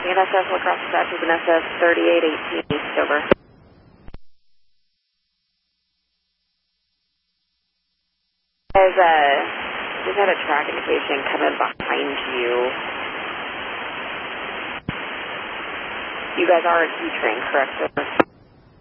NSF across the dispatch is an SF 3818 East, over. We've had a track indication coming behind you. You guys are in E-train, correct, over?